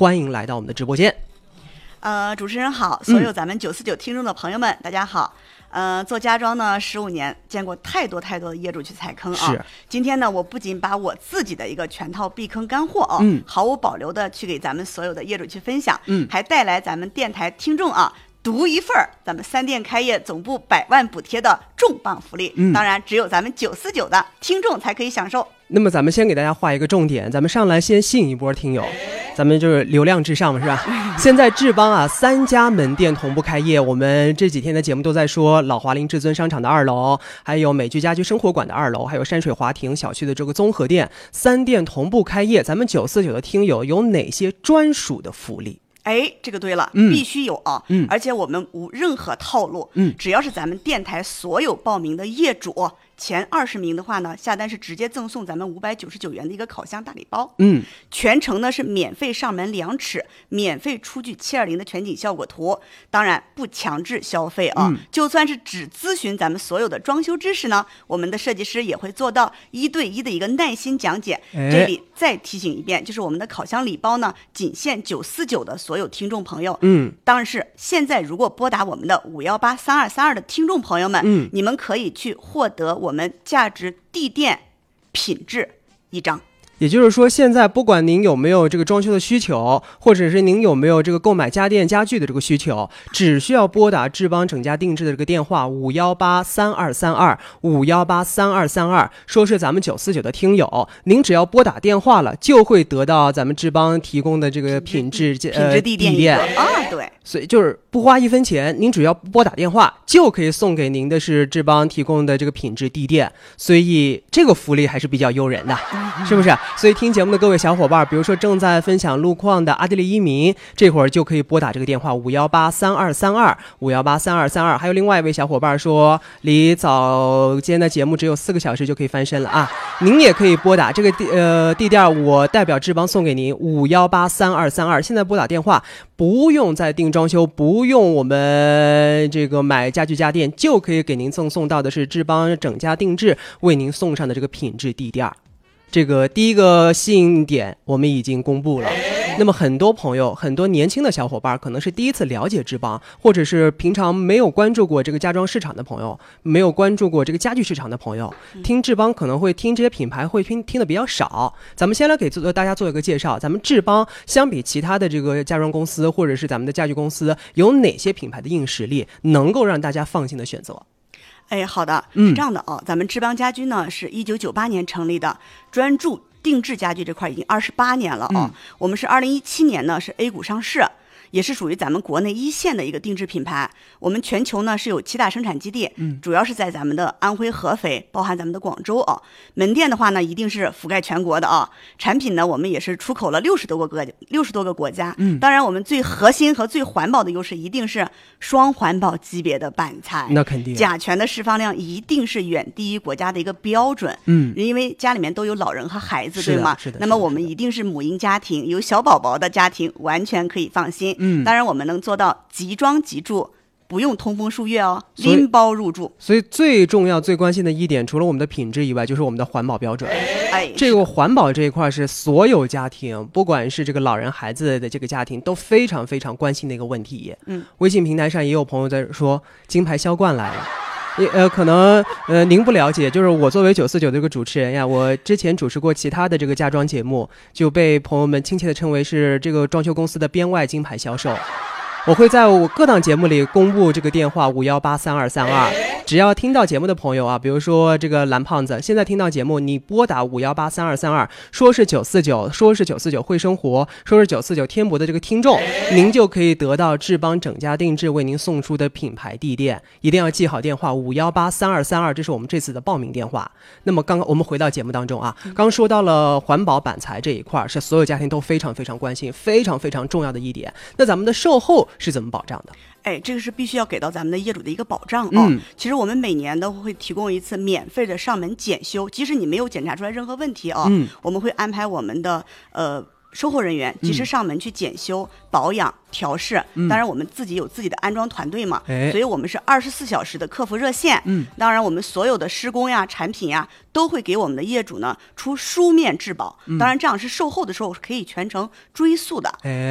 欢迎来到我们的直播间。 主持人好，所有咱们949听众的朋友们，大家好。做家装呢15年，见过太多的业主去踩坑啊。 是。 今天呢，我不仅把我自己的一个全套避坑干货啊，毫无保留的去给咱们所有的业主去分享，还带来咱们电台听众啊独一份咱们3店开业总部100万补贴的重磅福利。当然只有咱们949的听众才可以享受。 那么咱们先给大家画一个重点，咱们上来先吸引一波听友，咱们就是流量至上嘛，是吧？现在智邦啊3家门店同步开业，我们这几天的节目都在说老华林至尊商场的2楼，还有美居家居生活馆的2楼，还有山水华庭小区的这个综合店，3店同步开业，咱们949的听友有哪些专属的福利？ 这个对了，必须有啊！而且我们无任何套路，只要是咱们电台所有报名的业主，前20名的话呢，下单是直接赠送咱们599元的一个烤箱大礼包。全程呢是免费上门量尺，免费出具720的全景效果图，当然不强制消费啊。就算是只咨询咱们所有的装修知识呢，我们的设计师也会做到1对1的一个耐心讲解。这里再提醒一遍，就是我们的烤箱礼包呢，仅限949的所有听众朋友。当然是现在如果拨打我们的5183232的听众朋友们，你们可以去获得我们价值地垫品质1张。 也就是说，现在不管您有没有这个装修的需求，或者是您有没有这个购买家电家具的这个需求，只需要拨打智邦整家定制的这个电话5183232，5183232，说是咱们949的听友，您只要拨打电话了，就会得到咱们智邦提供的这个品质地垫啊，对。 所以就是不花1分钱，您只要拨打电话就可以送给您的是智邦提供的这个品质地垫，所以这个福利还是比较诱人的，是不是？所以听节目的各位小伙伴，比如说正在分享路况的阿地利一民，这会儿就可以拨打这个电话5183232，5183232。还有另外一位小伙伴说，离早间的节目只有4个小时就可以翻身了啊！您也可以拨打这个地垫，我代表智邦送给您5183232。现在拨打电话，不用再订装修，不用我们这个买家具家电，就可以给您赠送到的是智邦整家定制为您送上的这个品质地垫。这个第一个吸引点我们已经公布了，那么很多朋友，很多年轻的小伙伴可能是第一次了解智邦，或者是平常没有关注过这个家装市场的朋友，没有关注过这个家具市场的朋友，听智邦可能会听这些品牌会听的比较少。咱们先来给大家做一个介绍，咱们智邦相比其他的这个家装公司或者是咱们的家具公司，有哪些品牌的硬实力能够让大家放心的选择？ 好的，是这样的啊，咱们智邦家居呢是1998年成立的，专注定制家具这块已经28年了啊。我们是2017年呢是 A 股上市，也是属于咱们国内1线的一个定制品牌。我们全球呢是有7大生产基地，主要是在咱们的安徽合肥，包含咱们的广州啊。门店的话呢，一定是覆盖全国的啊。产品呢，我们也是出口了60多个国家。当然，我们最核心和最环保的优势，一定是双环保级别的板材。 那肯定。 甲醛的释放量一定是远低于国家的一个标准。因为家里面都有老人和孩子，对吗？那么我们一定是母婴家庭，有小宝宝的家庭，完全可以放心。当然我们能做到即装即住，不用通风数月哦，拎包入住。 所以最重要最关心的一点，除了我们的品质以外，就是我们的环保标准。这个环保这一块是所有家庭，不管是这个老人孩子的这个家庭都非常非常关心的一个问题。微信平台上也有朋友在说金牌销冠来了。可能您不了解，就是我作为949的这个主持人呀，我之前主持过其他的这个家装节目，就被朋友们亲切的称为是这个装修公司的编外金牌销售。我会在我各档节目里公布这个电话5183232，只要听到节目的朋友啊，比如说这个蓝胖子，现在听到节目，你拨打5183232，说是949，说是949会生活，说是949天博的这个听众，您就可以得到智邦整家定制为您送出的品牌地垫，一定要记好电话5183232，这是我们这次的报名电话。那么刚刚我们回到节目当中啊，刚说到了环保板材这一块是所有家庭都非常非常关心，非常非常重要的一点。那咱们的售后是怎么保障的？ 这个是必须要给到咱们的业主的一个保障啊。其实我们每年都会提供一次免费的上门检修，即使你没有检查出来任何问题啊，我们会安排我们的售后人员及时上门去检修、保养、调试。当然我们自己有自己的安装团队嘛，所以我们是24小时的客服热线。当然我们所有的施工呀、产品呀，都会给我们的业主呢出书面质保。当然这样是售后的时候可以全程追溯的。